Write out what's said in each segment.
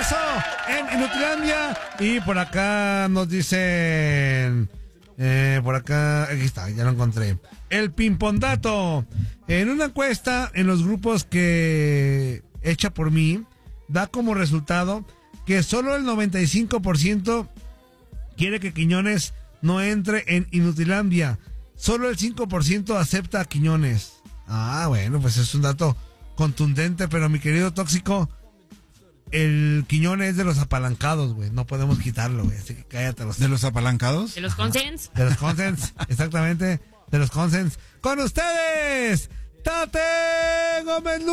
regreso en Inutilandia. Y por acá nos dicen... por acá, aquí está, ya lo encontré. El pimpondato. En una encuesta en los grupos que hecha por mí, da como resultado que solo el 95% quiere que Quiñones no entre en Inutilandia. Solo el 5% acepta a Quiñones. Ah, bueno, pues es un dato contundente, pero mi querido Tóxico, el Quiñones es de los apalancados, güey. No podemos quitarlo, güey. Así que cállate. ¿De los apalancados? De los consens. De los consens, exactamente. De los consens. ¡Con ustedes! ¡Tate Gómez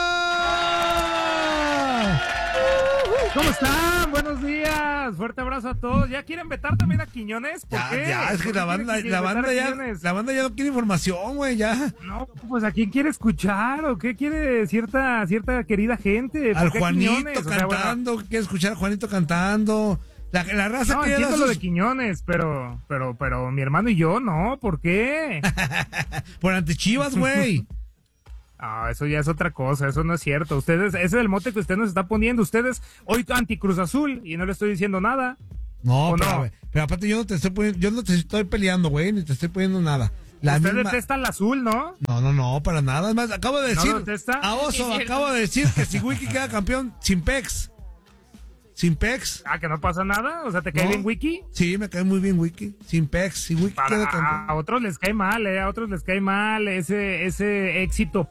Luna! ¿Cómo están? Buenos días. Fuerte abrazo a todos. ¿Ya quieren vetar también a Quiñones? ¿Por qué? Ya, es que la banda ya no quiere información, güey, ya. No, pues ¿a quién quiere escuchar? ¿O qué quiere cierta querida gente? Al Juanito cantando, quiere escuchar a Juanito cantando. La raza no, que entiendo lo de Quiñones, pero mi hermano y yo, ¿no? ¿Por qué? Por antichivas, güey. Ah, eso ya es otra cosa, eso no es cierto. Ustedes, ese es el mote que usted nos está poniendo. Ustedes hoy anti Cruz Azul y no le estoy diciendo nada. No, pero aparte yo no te estoy peleando, güey, ni te estoy poniendo nada. Usted detesta el azul, ¿no? No, para nada. Es más, acabo de decir, ¿No lo detesta? a Oso, acabo de decir que si Wiki queda campeón sin Pex. Sin Pex. Ah, que no pasa nada. O sea, ¿te cae bien Wiki? Sí, me cae muy bien Wiki. Sin Pex, si Wiki queda campeón. A otros les cae mal, a otros les cae mal ese éxito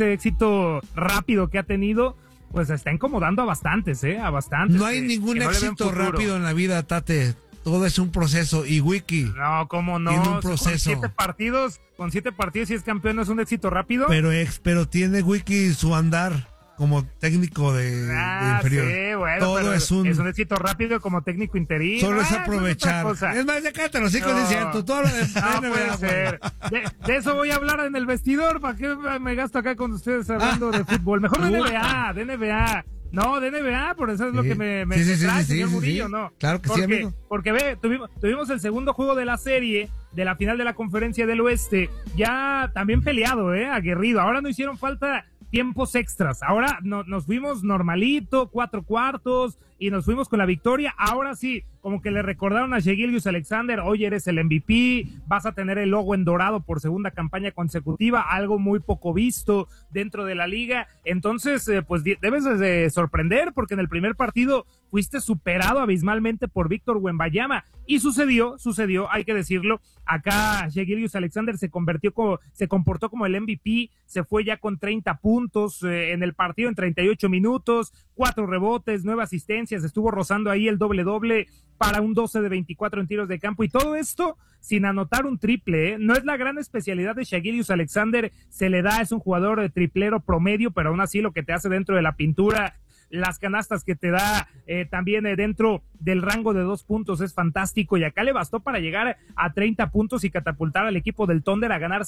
rápido que ha tenido, pues está incomodando a bastantes, a bastantes. No hay ningún éxito rápido en la vida, Tate. Todo es un proceso y Wiki. No, ¿cómo no? Tiene un proceso. Con 7 partidos si es campeón no es un éxito rápido. Pero tiene Wiki su andar como técnico de inferior. Sí, bueno, todo es un éxito rápido como técnico interino. Solo es aprovechar. Es más, ya cállate los hijos diciendo todo lo de no puede ser. De eso voy a hablar en el vestidor. ¿Para qué me gasto acá con ustedes hablando de fútbol? Mejor de NBA. No, de NBA, por eso es lo que me trae, señor Murillo, ¿no? Claro que sí, amigo. Porque ve, tuvimos el segundo juego de la serie, de la final de la Conferencia del Oeste, ya también peleado, aguerrido. Ahora no hicieron falta tiempos extras. Ahora nos fuimos normalito, 4 cuartos, y nos fuimos con la victoria. Ahora sí, como que le recordaron a Shai Gilgeous-Alexander, oye, eres el MVP, vas a tener el logo en dorado por segunda campaña consecutiva, algo muy poco visto dentro de la liga. Entonces, pues debes de sorprender, porque en el primer partido fuiste superado abismalmente por Víctor Wembanyama, y sucedió, hay que decirlo, acá Shai Gilgeous-Alexander se comportó como el MVP, se fue ya con 30 puntos en el partido en 38 minutos, 4 rebotes, 9 asistencias, estuvo rozando ahí el doble para un 12 de 24 en tiros de campo, y todo esto sin anotar un triple, No es la gran especialidad de Shai Gilgeous-Alexander, se le da, es un jugador triplero promedio, pero aún así lo que te hace dentro de la pintura, las canastas que te da también dentro del rango de 2 puntos es fantástico, y acá le bastó para llegar a 30 puntos y catapultar al equipo del Thunder a ganar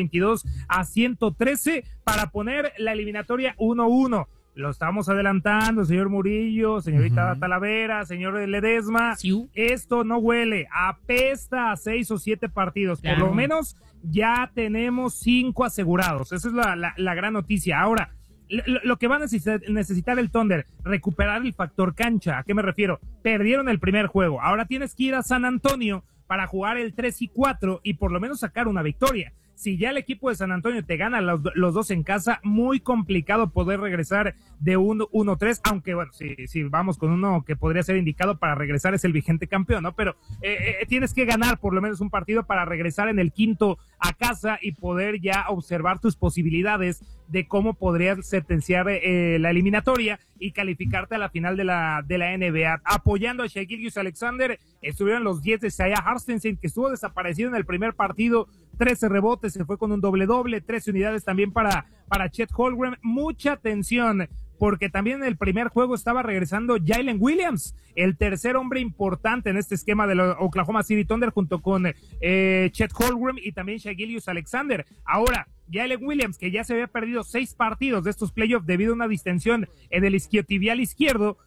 122-113 para poner la eliminatoria 1-1. Lo estamos adelantando, señor Murillo, señorita Talavera, señor Ledesma. Sí. Esto no huele, apesta a 6 o 7 partidos. Claro. Por lo menos ya tenemos 5 asegurados. Esa es la gran noticia. Ahora, lo que va a necesitar el Thunder, recuperar el factor cancha. ¿A qué me refiero? Perdieron el primer juego. Ahora tienes que ir a San Antonio para jugar el 3 y 4 y por lo menos sacar una victoria. Si ya el equipo de San Antonio te gana los dos en casa, muy complicado poder regresar de 1-3, aunque bueno, si vamos con uno que podría ser indicado para regresar es el vigente campeón, ¿no? Pero tienes que ganar por lo menos un partido para regresar en el quinto a casa y poder ya observar tus posibilidades de cómo podrías sentenciar la eliminatoria y calificarte a la final de la NBA. Apoyando a Shai Gilgeous-Alexander estuvieron los 10 de Isaiah Hartenstein, que estuvo desaparecido en el primer partido, 13 rebotes, se fue con un doble, 13 unidades también para Chet Holmgren. Mucha atención, porque también en el primer juego estaba regresando Jalen Williams, el tercer hombre importante en este esquema de los Oklahoma City Thunder, junto con Chet Holmgren y también Shai Gilgeous-Alexander. Ahora, Jalen Williams, que ya se había perdido 6 partidos de estos playoffs debido a una distensión en el isquiotibial izquierdo,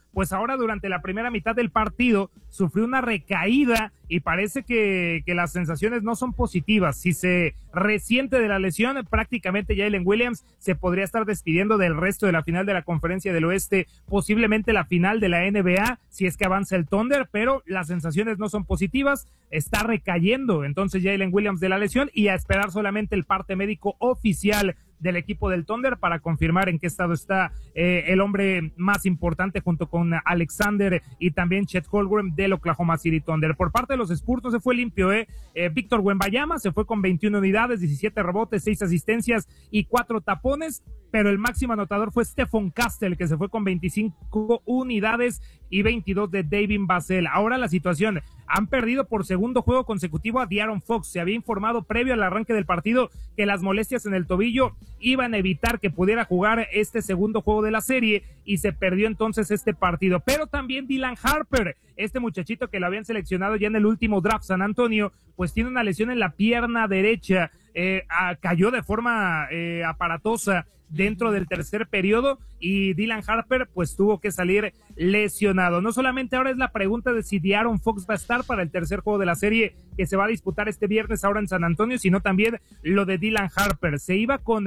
pues ahora durante la primera mitad del partido sufrió una recaída y parece que las sensaciones no son positivas. Si se resiente de la lesión, prácticamente Jalen Williams se podría estar despidiendo del resto de la final de la Conferencia del Oeste, posiblemente la final de la NBA, si es que avanza el Thunder, pero las sensaciones no son positivas, está recayendo entonces Jalen Williams de la lesión y a esperar solamente el parte médico oficial del equipo del Thunder para confirmar en qué estado está el hombre más importante junto con Alexander y también Chet Holmgren del Oklahoma City Thunder. Por parte de los Spurs no se fue limpio, Víctor Wembanyama se fue con 21 unidades, 17 rebotes, 6 asistencias y 4 tapones, pero el máximo anotador fue Stephon Castle, que se fue con 25 unidades y 22 de David Vassell. Ahora la situación, han perdido por segundo juego consecutivo a De'Aaron Fox. Se había informado previo al arranque del partido que las molestias en el tobillo iban a evitar que pudiera jugar este segundo juego de la serie y se perdió entonces este partido. Pero también Dylan Harper, este muchachito que lo habían seleccionado ya en el último draft San Antonio, pues tiene una lesión en la pierna derecha, cayó de forma aparatosa dentro del tercer periodo y Dylan Harper pues tuvo que salir lesionado. No solamente ahora es la pregunta de si De'Aaron Fox va a estar para el tercer juego de la serie que se va a disputar este viernes ahora en San Antonio, sino también lo de Dylan Harper. Se iba con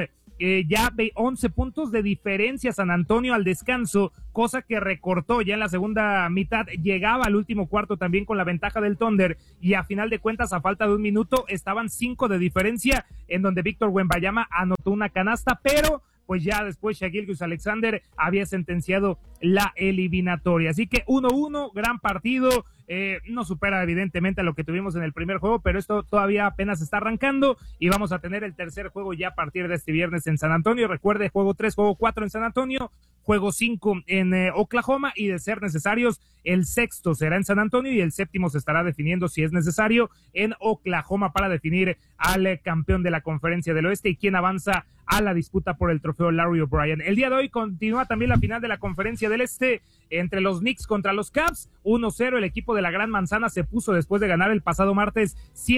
ya 11 puntos de diferencia San Antonio al descanso, cosa que recortó ya en la segunda mitad, llegaba al último cuarto también con la ventaja del Thunder y a final de cuentas a falta de un minuto estaban 5 de diferencia en donde Víctor Wembanyama anotó una canasta, pero pues ya después Shai Gilgeous-Alexander había sentenciado la eliminatoria. Así que 1-1, gran partido, no supera evidentemente a lo que tuvimos en el primer juego, pero esto todavía apenas está arrancando y vamos a tener el tercer juego ya a partir de este viernes en San Antonio. Recuerde, juego 3, juego 4 en San Antonio, juego 5 en Oklahoma y de ser necesarios, el sexto será en San Antonio y el séptimo se estará definiendo si es necesario en Oklahoma para definir al campeón de la Conferencia del Oeste y quien avanza a la disputa por el trofeo Larry O'Brien. El día de hoy continúa también la final de la Conferencia del Este entre los Knicks contra los Cavs, 1-0, el equipo de la Gran Manzana se puso después de ganar el pasado martes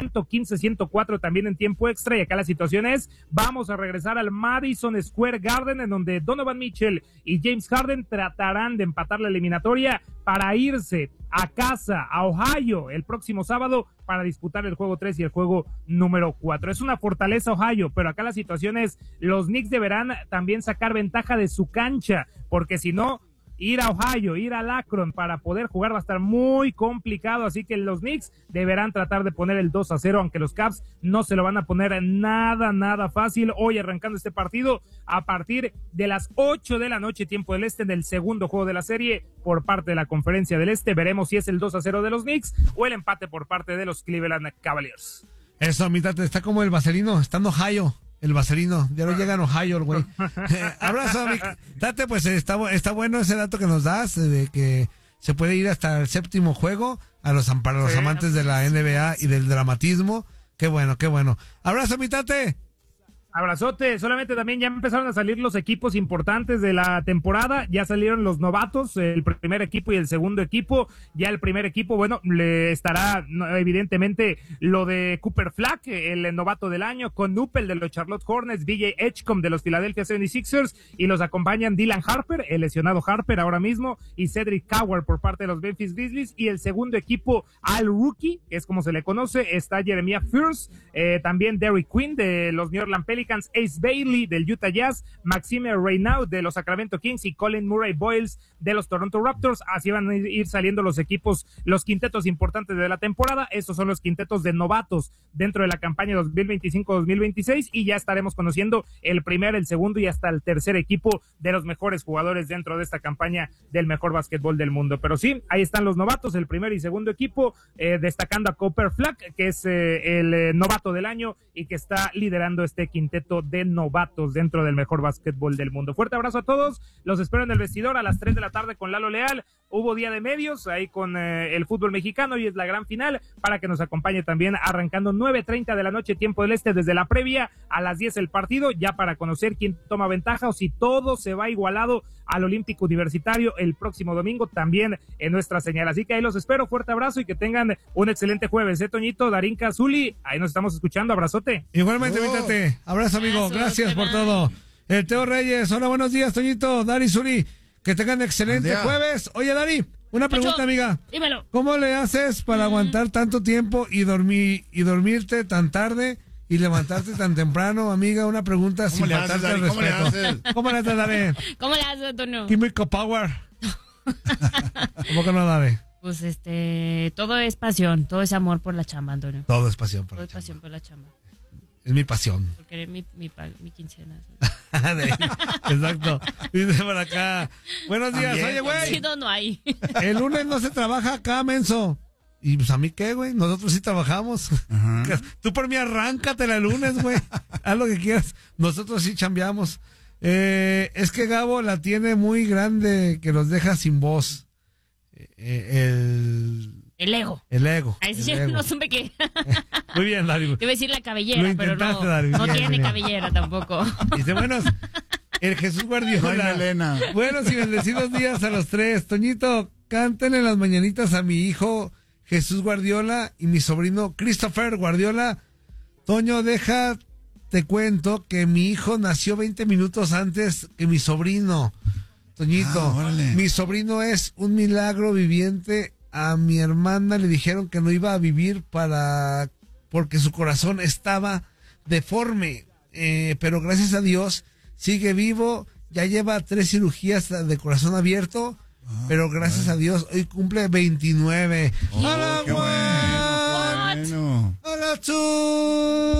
115-104 también en tiempo extra y acá la situación es, vamos a regresar al Madison Square Garden en donde Donovan Mitchell y James Harden tratarán de empatar la eliminatoria para irse a casa, a Ohio, el próximo sábado para disputar el juego 3 y el juego número 4. Es una fortaleza Ohio, pero acá la situación es, los Knicks deberán también sacar ventaja de su cancha, porque si no, ir a Ohio, ir a Akron para poder jugar va a estar muy complicado, así que los Knicks deberán tratar de poner el 2-0, aunque los Cavs no se lo van a poner nada fácil. Hoy arrancando este partido a partir de las 8 de la noche, tiempo del este, en el segundo juego de la serie por parte de la Conferencia del Este. Veremos si es el 2-0 de los Knicks o el empate por parte de los Cleveland Cavaliers. Eso, mitad, está como el vaselino, está en Ohio. El vaselino, ya no llega en Ohio el güey. Abrazo, Tate, pues está bueno ese dato que nos das, de que se puede ir hasta el séptimo juego para los amantes de la NBA y del dramatismo. Qué bueno. Abrazo, mi Tate. Abrazote, solamente también ya empezaron a salir los equipos importantes de la temporada, ya salieron los novatos, el primer equipo y el segundo equipo. Ya el primer equipo, bueno, le estará evidentemente lo de Cooper Flack, el novato del año, con Nupel de los Charlotte Hornets, BJ Edgecombe de los Philadelphia 76ers, y los acompañan Dylan Harper, el lesionado Harper ahora mismo, y Cedric Coward por parte de los Memphis Grizzlies. Y el segundo equipo, al rookie, que es como se le conoce, está Jeremiah Fierce, también Derrick Quinn de los New Orleans Pelicans, Ace Bailey del Utah Jazz, Maxime Reynaud de los Sacramento Kings y Colin Murray Boyles de los Toronto Raptors. Así van a ir saliendo los equipos, los quintetos importantes de la temporada. Estos son los quintetos de novatos dentro de la campaña 2025-2026 y ya estaremos conociendo el primer, el segundo y hasta el tercer equipo de los mejores jugadores dentro de esta campaña del mejor básquetbol del mundo. Pero sí, ahí están los novatos, el primer y segundo equipo, destacando a Cooper Flack, que es el novato del año y que está liderando este quinteto de novatos dentro del mejor básquetbol del mundo. Fuerte abrazo a todos, los espero en el vestidor a las 3 de la tarde con Lalo Leal. Hubo día de medios ahí con el fútbol mexicano y es la gran final para que nos acompañe también, arrancando 9:30 de la noche tiempo del este, desde la previa a las 10 el partido, ya para conocer quién toma ventaja o si todo se va igualado al Olímpico Universitario el próximo domingo también en nuestra señal. Así que ahí los espero, fuerte abrazo y que tengan un excelente jueves, Toñito, Darinka, Zuli, ahí nos estamos escuchando, abrazote. Igualmente, Vítate, abrazo amigo, gracias por todo. El Teo Reyes, hola, buenos días, Toñito, Dari, Zuli, Que tengan excelente jueves. Oye, Dari, una pregunta, amiga. Dímelo. ¿Cómo le haces para aguantar tanto tiempo y dormirte tan tarde y levantarte tan temprano, amiga? Una pregunta sin faltarte el respeto. ¿Cómo le haces, Dari? ¿Cómo le haces, Antonio? Químico Power. ¿Cómo que no, Dari? Pues todo es pasión, todo es amor por la chamba, Antonio. Todo es pasión por todo la es chamba. pasión por la chamba. Es mi pasión. Porque eres mi quincena. Exacto. Dice por acá. Buenos días. También. Oye, güey. Chido no hay. El lunes no se trabaja acá, menso. Y pues a mí qué, güey. Nosotros sí trabajamos. Ajá. Tú por mí arráncatela el lunes, güey. Haz lo que quieras. Nosotros sí chambeamos. Es que Gabo la tiene muy grande que nos deja sin voz. El ego. El ego. Ahí sí el ego. no supe qué. Muy bien, Dari. Te iba a decir la cabellera, Lo pero intentaste, Dari. no Bien, tiene bien. cabellera tampoco. Dice, buenos, el Jesús Guardiola. No hay melena. Buenos y bendecidos días a los tres. Toñito, cántenle las mañanitas a mi hijo Jesús Guardiola y mi sobrino Christopher Guardiola. Toño, te cuento que mi hijo nació 20 minutos antes que mi sobrino. Toñito, mi sobrino es un milagro viviente. A mi hermana le dijeron que no iba a vivir porque su corazón estaba deforme, pero gracias a Dios sigue vivo, ya lleva 3 cirugías de corazón abierto, pero gracias a Dios hoy cumple 29. ¡Hola, ¡Hola, qué bueno! ¡Hola, tú!